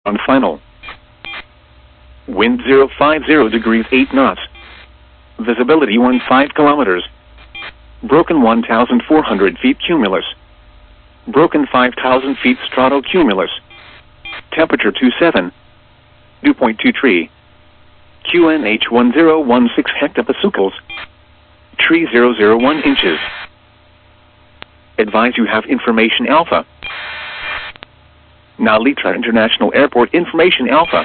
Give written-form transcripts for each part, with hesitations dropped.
On final. Wind 050 degrees 8 knots. Visibility 15 kilometers. Broken 1,400 feet cumulus. Broken 5,000 feet stratocumulus. Temperature 27. Dew point 23. QNH 1016 hectopascals. Tree 001 inches. Advise you have information alpha. Nalitra International Airport information alpha.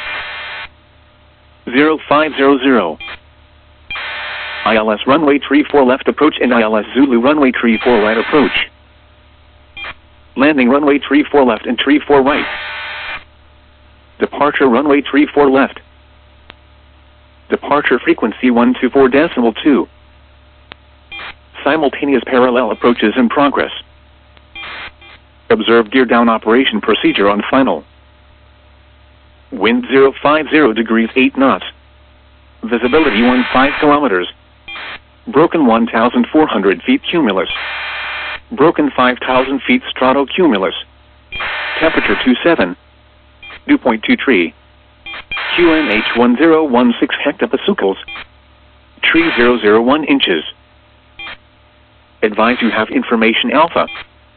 0500. ILS runway 34 left approach and ILS Zulu runway 34 right approach. Landing runway 34 left and 34 right. Departure runway 34 left. Departure frequency 124.2. Simultaneous parallel approaches in progress. Observe gear down operation procedure on final. Wind 050 degrees 8 knots. Visibility 15 kilometers. Broken 1,400 feet cumulus. Broken 5,000 feet stratocumulus. Temperature 27. Dew point 23. QNH 1016 hectopascals. Tree 001 inches. Advise you have information alpha.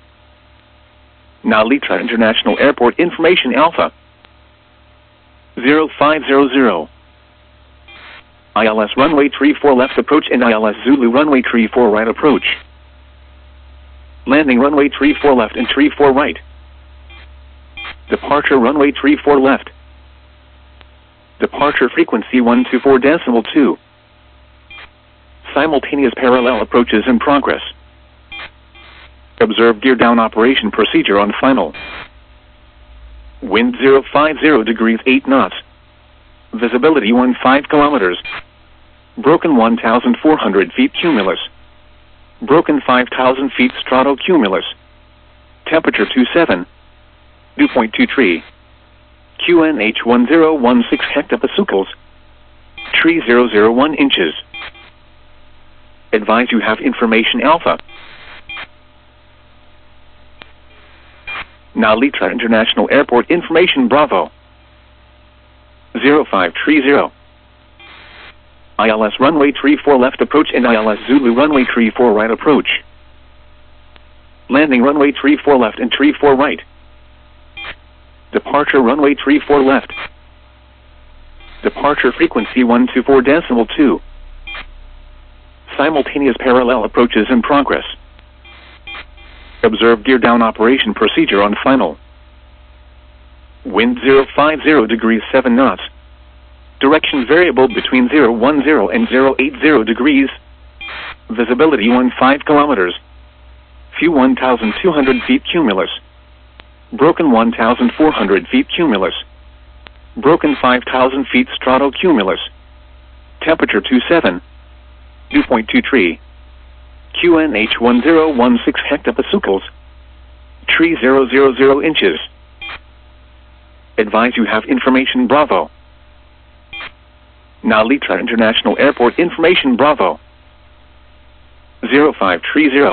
Nalitra International Airport information alpha. 0500. ILS runway 34 left approach and ILS Zulu runway 34 right approach. Landing runway 34 left and 34 right. Departure runway 34 left. Departure frequency 124.2. Simultaneous parallel approaches in progress. Observe gear down operation procedure on final. Wind 050 degrees 8 knots. Visibility 15 kilometers. Broken 1,400 feet cumulus. Broken 5,000 feet stratocumulus. Temperature 27. Dew point 23. QNH 1016 hectopascals. Tree 001 inches. Advise you have information alpha. Nalitra International Airport information Bravo. 0530. ILS runway 34 left approach and ILS Zulu runway 34 right approach. Landing runway 34 left and 34 right. Departure runway 34 left. Departure frequency 124.2. Simultaneous parallel approaches in progress. Observe gear down operation procedure on final. Wind 050 degrees 7 knots. Direction variable between 010 and 080 degrees. Visibility 15 kilometers. Few 1,200 feet cumulus. Broken 1,400 feet cumulus. Broken 5,000 feet stratocumulus. Temperature 27. Dew point 23. QNH 1016 hectopascals. Tree 000 inches. Advise you have information Bravo. Nalitra International Airport information Bravo. 0530.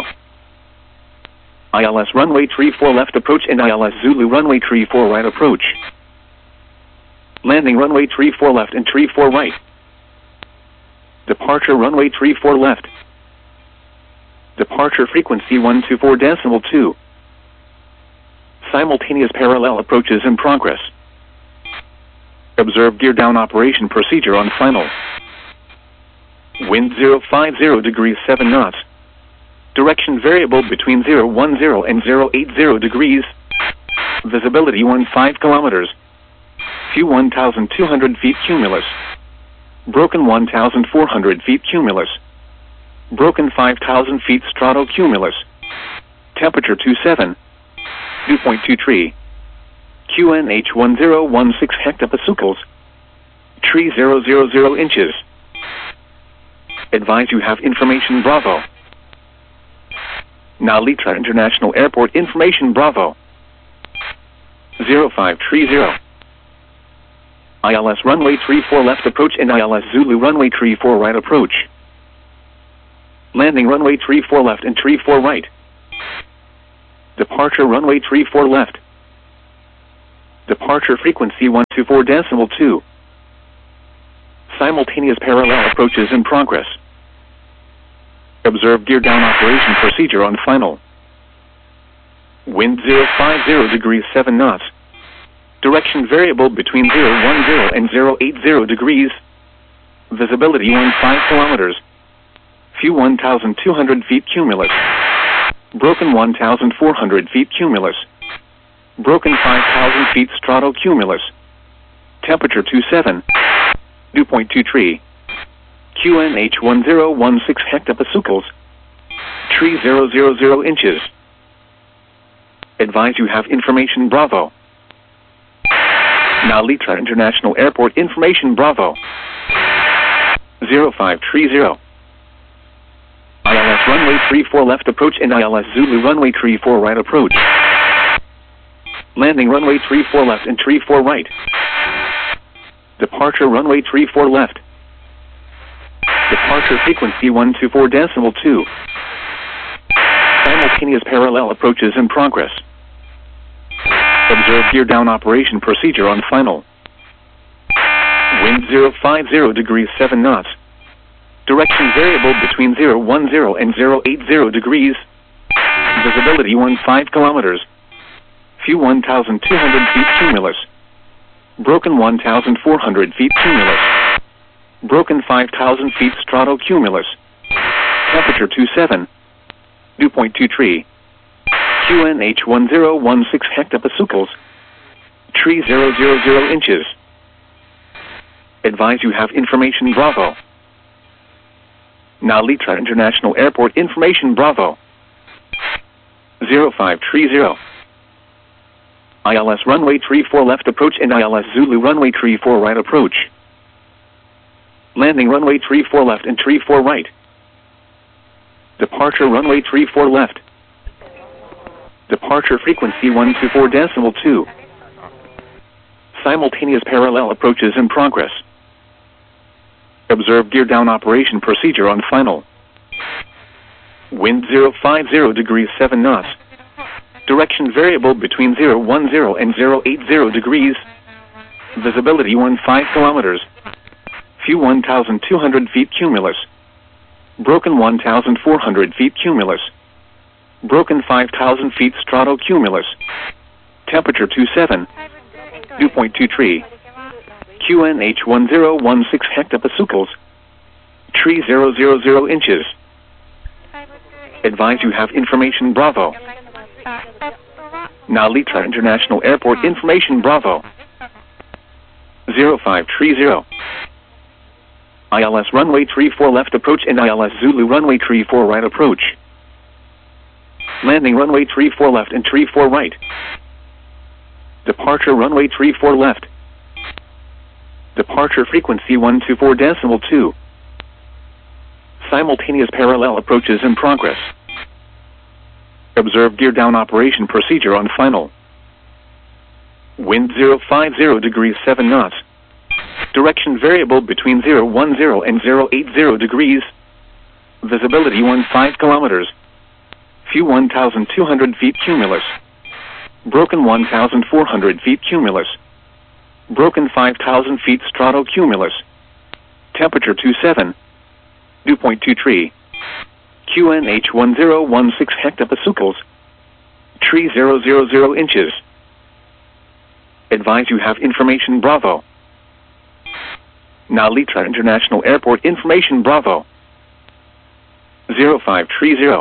ILS runway 34 left approach and ILS Zulu runway 34 right approach. Landing runway 34 left and 34 right. Departure runway 34 left. Departure frequency 124.2. Simultaneous parallel approaches in progress. Observe gear down operation procedure on final. Wind 050 degrees 7 knots. Direction variable between 010 and 080 degrees. Visibility 15 kilometers. Few 1,200 feet cumulus. Broken 1,400 feet cumulus. Broken 5,000 feet stratocumulus. Temperature 27. Dew point 23. QNH 1016 hectopascals. Tree 000 inches. Advise you have information Bravo. Nalitra International Airport information Bravo. 0530. ILS runway 34 left approach and ILS Zulu runway 34 right approach. Landing runway 34 left and 34 right. Departure runway 34 left. Departure frequency 124.2. Simultaneous parallel approaches in progress. Observe gear down operation procedure on final. Wind 050 degrees 7 knots. Direction variable between 010 and 080 degrees. Visibility 15 kilometers. Few 1,200 feet cumulus. Broken 1,400 feet cumulus. Broken 5,000 feet stratocumulus. Temperature 27. Dew point 23. QNH 1016 hectopascals. Tree 000 inches. Advise you have information Bravo. Now Litra International Airport information Bravo. 0530. ILS runway 34 left approach and ILS Zulu runway 34 right approach. Landing runway 34 left and 34 right. Departure runway 34 left. Departure frequency 124.2. Simultaneous parallel approaches in progress. Observe gear down operation procedure on final. Wind 050 degrees 7 knots. Direction variable between 010 and 080 degrees. Visibility 15 kilometers. Few 1,200 feet cumulus. Broken 1,400 feet cumulus. Broken 5,000 feet stratocumulus. Temperature 27. Dew point 23. QNH 1016 hectopascals. Tree 000 inches. Advise you have information Bravo. Now Litra International Airport information Bravo. 0530. ILS runway 34 left approach and ILS Zulu runway 34 right approach. Landing runway 34 left and 34 right. Departure runway 34 left. Departure frequency 124.2. Simultaneous parallel approaches in progress. Observe gear down operation procedure on final. Wind 050 degrees 7 knots. Direction variable between 010 and 080 degrees. Visibility 15 kilometers. Few 1,200 feet cumulus. Broken 1,400 feet cumulus. Broken 5,000 feet stratocumulus. Temperature 27. Dew point 23. QNH 1016 hectopascals. Tree 000 inches. Advise you have information Bravo. Now Litra International Airport information Bravo. 0530. ILS runway 34 left approach and ILS Zulu runway 34 right approach. Landing runway 34 left and 34 right. Departure runway 34 left. Departure frequency 124.2. Simultaneous parallel approaches in progress. Observe gear down operation procedure on final. Wind 050 degrees 7 knots. Direction variable between 010 and 080 degrees. Visibility 15 kilometers. Few 1,200 feet cumulus. Broken 1,400 feet cumulus. Broken 5,000 feet stratocumulus. Temperature 27. Dew point 23. QNH 1016 hectopascals. Tree 000 inches. Advise you have information Bravo. Now Litra International Airport information Bravo. 0530.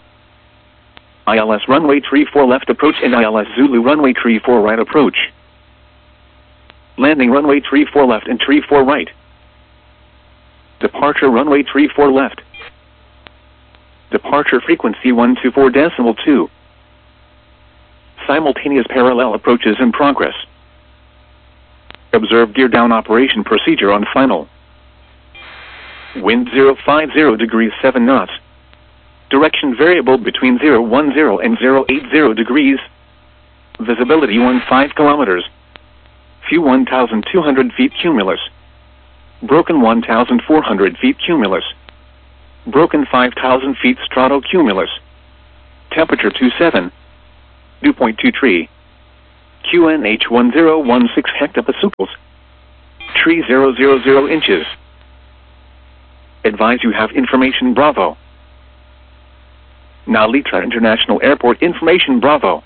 ILS runway 34 left approach and ILS Zulu runway 34 right approach. Landing runway 34 left and 34 right. Departure runway 34 left. Departure frequency 124.2. Simultaneous parallel approaches in progress. Observe gear down operation procedure on final. Wind 050 degrees 7 knots. Direction variable between 010 and 080 degrees. Visibility 15 kilometers. Few 1,200 feet cumulus. Broken 1,400 feet cumulus. Broken 5,000 feet stratocumulus. Temperature 27. Dew point 23. QNH 1016 hectopascals. Tree 000 inches. Advise you have information Bravo. Nalitra International Airport information Bravo.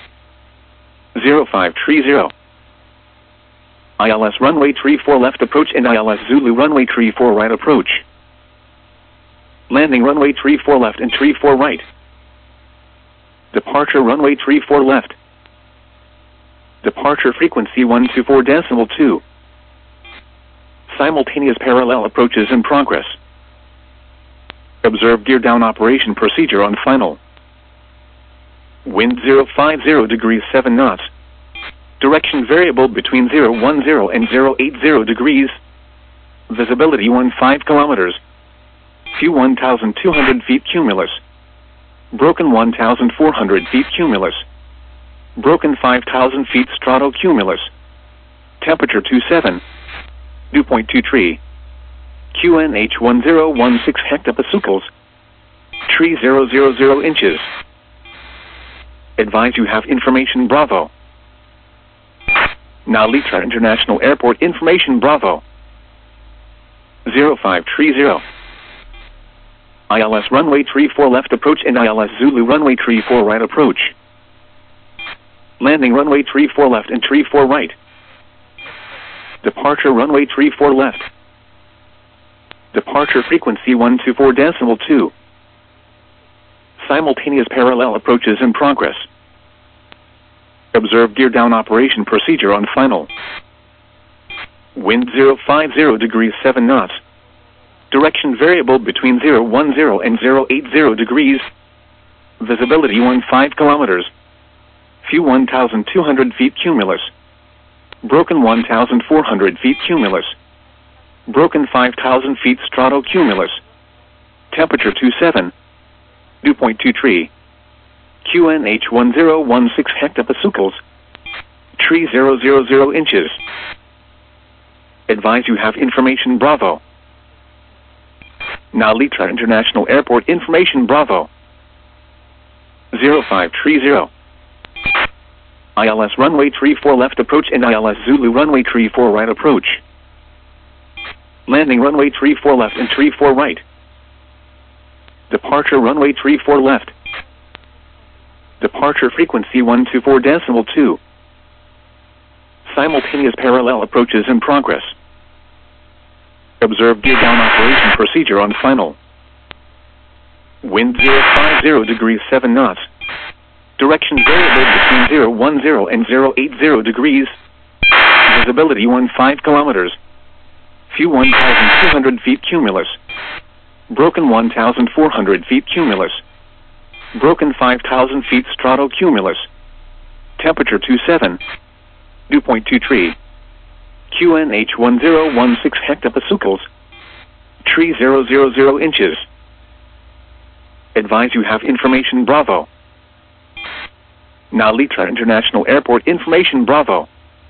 0530. ILS runway 34 left approach and ILS Zulu runway 34 right approach. Landing runway 34 left and 34 right. Departure runway 34 left. Departure frequency 124.2. Simultaneous parallel approaches in progress. Observe gear down operation procedure on final. Wind 050 degrees 7 knots. Direction variable between 010 and 080 degrees. Visibility 15 kilometers. Few 1,200 feet cumulus. Broken 1,400 feet cumulus. Broken 5,000 feet stratocumulus. Temperature 27. Dew point 23. QNH 1016 hectopascals. Tree 000 inches. Advise you have information Bravo. Nalitra International Airport information Bravo. 0530. ILS runway 34 left approach and ILS Zulu runway 34 right approach. Landing runway 34 left and 34 right. Departure runway 34 left. Departure frequency 124.2. Simultaneous parallel approaches in progress. Observe gear down operation procedure on final. Wind 050 degrees 7 knots. Direction variable between 010 and 080 degrees. Visibility 15 kilometers. Few 1,200 feet cumulus. Broken 1,400 feet cumulus. Broken 5,000 feet stratocumulus. Temperature 27. Dew point 23. QNH 1016 hectopascals. Tree 000 inches. Advise you have information Bravo. Nalitra International Airport information Bravo. 0530. ILS runway 34 left approach and ILS Zulu runway 34 right approach. Landing runway 34 left and 34 right. Departure runway 34 left. Departure frequency 124.2. Simultaneous parallel approaches in progress. Observe gear down operation procedure on final. Wind 050 degrees 7 knots. Direction variable between 010 and 080 degrees. Visibility 15 kilometers. Few 1,200 feet cumulus. Broken 1,400 feet cumulus. Broken 5,000 feet stratocumulus. Temperature 27. Dew point 23. QNH 1016 hectopascals. Tree 000 inches. Advise you have information Bravo. Nalitra International Airport information Bravo.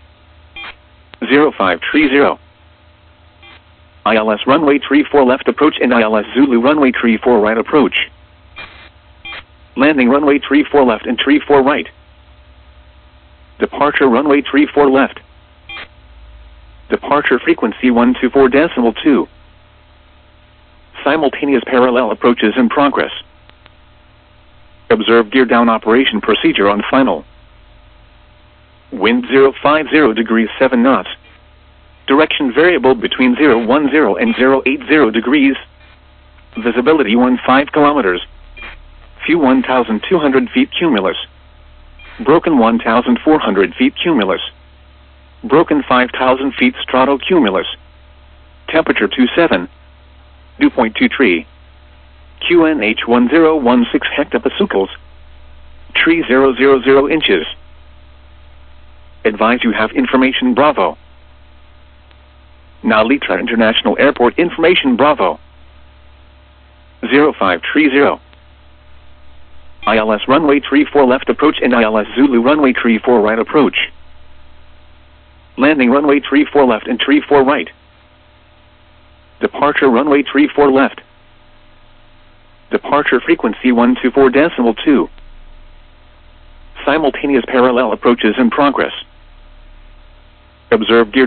0530. ILS runway 34 left approach and ILS Zulu runway 34 right approach. Landing runway 34 left and 34 right. Departure runway 34 left. Departure frequency 124.2. Simultaneous parallel approaches in progress. Observe gear down operation procedure on final. Wind 050 degrees 7 knots. Direction variable between 010 and 080 degrees. Visibility 15 kilometers. Few 1,200 feet cumulus. Broken 1,400 feet cumulus. Broken 5,000 feet stratocumulus. Temperature 27. Dew point 23. QNH 1016 hectopascals. Tree 000 inches. Advise you have information Bravo. Nalitra International Airport information Bravo. 0530. ILS runway 34 left approach and ILS Zulu runway 34 right approach. Landing runway 34 left and 34 right. Departure runway 34 left. Departure frequency 124.2. simultaneous parallel approaches in progress. Observe gear